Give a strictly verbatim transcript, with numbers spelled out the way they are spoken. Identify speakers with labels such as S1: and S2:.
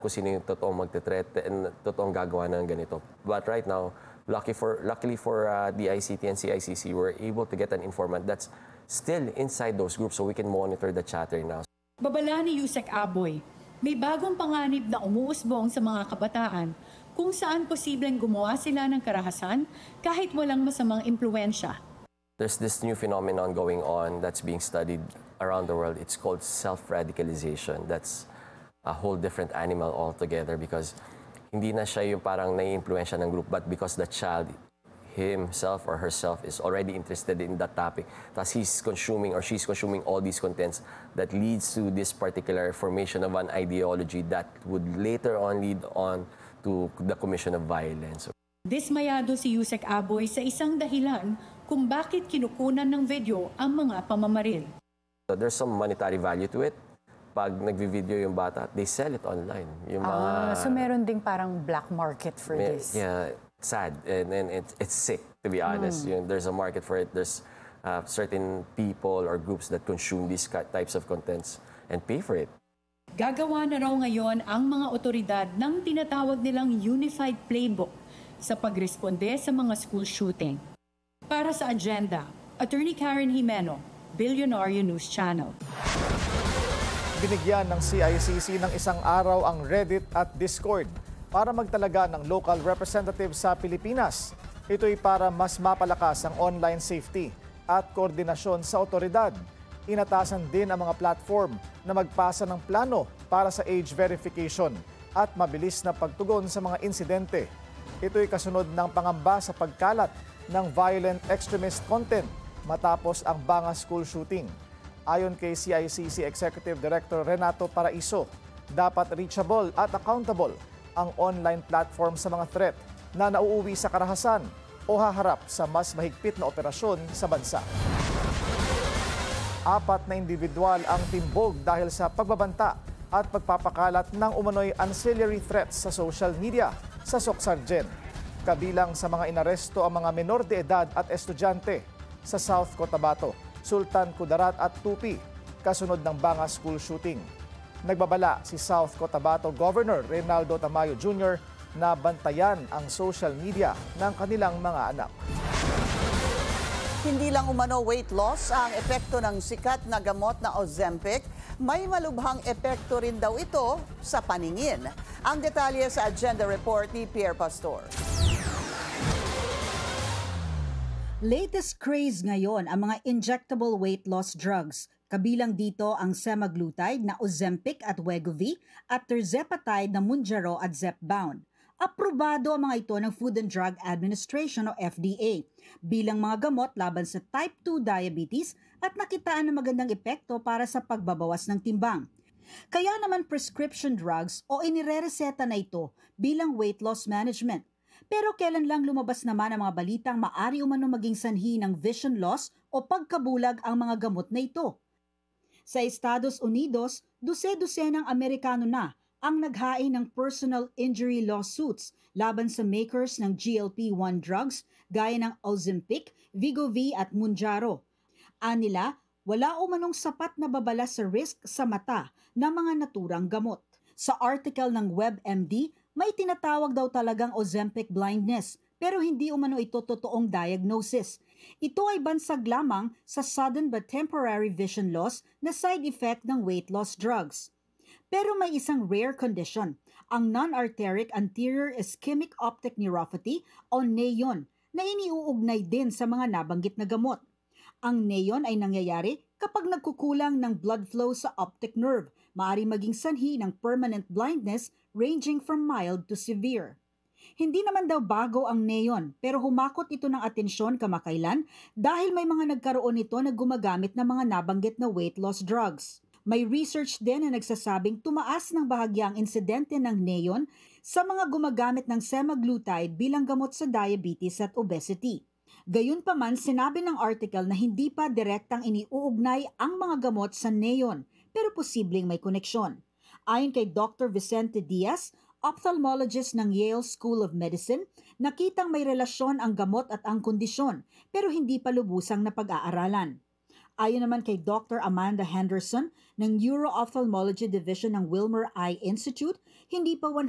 S1: kung sino yung totoong magte-threat and totoong gagawa ng ganito. But right now, lucky for, luckily for uh, D I C T and C I C C, we're able to get an informant that's still inside those groups so we can monitor the chatter now.
S2: Babala ni Yusek Aboy, may bagong panganib na umuusbong sa mga kabataan kung saan posibleng gumawa sila ng karahasan kahit walang masamang impluensya.
S1: There's this new phenomenon going on that's being studied around the world. It's called self-radicalization. That's a whole different animal altogether because hindi na siya yung parang nai-impluensya ng group, but because the child himself or herself is already interested in that topic. Tapos he's consuming or she's consuming all these contents that leads to this particular formation of an ideology that would later on lead on to the commission of violence.
S2: Dismayado si Yusek Aboy sa isang dahilan kung bakit kinukunan ng video ang mga pamamaril.
S1: So there's some monetary value to it. Pag nagvi-video yung bata, they sell it online. Yung mga,
S3: ah, so meron ding parang black market for
S1: may,
S3: this.
S1: Yeah, sad. And, and it's, it's sick, to be honest.
S3: Mm.
S1: Yung, there's a market for it. There's uh, certain people or groups that consume these types of contents and pay for it.
S2: Gagawa na raw ngayon ang mga otoridad ng tinatawag nilang Unified Playbook sa pagresponde sa mga school shooting. Para sa Agenda, Attorney Karen Jimeno, Billionaire News Channel.
S4: Binigyan ng C I C C ng isang araw ang Reddit at Discord para magtalaga ng local representative sa Pilipinas. Ito'y para mas mapalakas ang online safety at koordinasyon sa otoridad. Inatasan din ang mga platform na magpasa ng plano para sa age verification at mabilis na pagtugon sa mga insidente. Ito'y kasunod ng pangamba sa pagkalat ng violent extremist content matapos ang Banga school shooting. Ayon kay C I C C Executive Director Renato Paraiso, dapat reachable at accountable ang online platform sa mga threat na nauuwi sa karahasan o haharap sa mas mahigpit na operasyon sa bansa. Apat na individual ang timbog dahil sa pagbabanta at pagpapakalat ng umano'y ancillary threats sa social media sa Socsargen. Kabilang sa mga inaresto ang mga menor de edad at estudyante sa South Cotabato, Sultan Kudarat at Tupi, kasunod ng Banga school shooting. Nagbabala si South Cotabato Governor Reynaldo Tamayo Junior na bantayan ang social media ng kanilang mga anak.
S5: Hindi lang umano weight loss ang epekto ng sikat na gamot na Ozempic, may malubhang epekto rin daw ito sa paningin. Ang detalye sa Agenda Report ni Pierre Pastor.
S6: Latest craze ngayon ang mga injectable weight loss drugs. Kabilang dito ang semaglutide na Ozempic at Wegovy at tirzepatide na Mounjaro at Zepbound. Aprobado ang mga ito ng Food and Drug Administration o F D A bilang mga gamot laban sa type two diabetes at nakitaan ng magandang epekto para sa pagbabawas ng timbang. Kaya naman prescription drugs o inirereseta na ito bilang weight loss management. Pero kailan lang lumabas naman ang mga balitang maari umano maging sanhi ng vision loss o pagkabulag ang mga gamot na ito. Sa Estados Unidos, duse-dusenang Amerikano na ang naghain ng personal injury lawsuits laban sa makers ng G L P one drugs gaya ng Ozempic, Wegovy at Mounjaro. Anila, wala umanong sapat na babala sa risk sa mata ng mga naturang gamot. Sa article ng WebMD, may tinatawag daw talagang Ozempic blindness pero hindi umano ito totoong diagnosis. Ito ay bansag lamang sa sudden but temporary vision loss na side effect ng weight loss drugs. Pero may isang rare condition, ang non-arteritic anterior ischemic optic neuropathy o NEON na iniuugnay din sa mga nabanggit na gamot. Ang NEON ay nangyayari kapag nagkukulang ng blood flow sa optic nerve, maaari maging sanhi ng permanent blindness ranging from mild to severe. Hindi naman daw bago ang NEON pero humakot ito ng atensyon kamakailan dahil may mga nagkaroon nito na gumagamit ng mga nabanggit na weight loss drugs. May research din na nagsasabing tumaas ng bahagyang insidente ng NEON sa mga gumagamit ng semaglutide bilang gamot sa diabetes at obesity. Gayunpaman, sinabi ng article na hindi pa direktang iniuugnay ang mga gamot sa NEON pero posibleng may koneksyon. Ayon kay Doctor Vicente Diaz, ophthalmologist ng Yale School of Medicine, nakitang may relasyon ang gamot at ang kondisyon pero hindi pa lubusang napag-aaralan. Ayon naman kay Doctor Amanda Henderson ng Neuro-Ophthalmology Division ng Wilmer Eye Institute, hindi pa